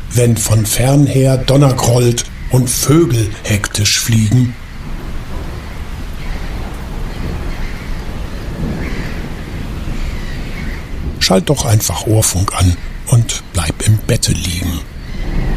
wenn von fernher Donner grollt und Vögel hektisch fliegen? Schalt doch einfach Ohrfunk an und bleib im Bette liegen.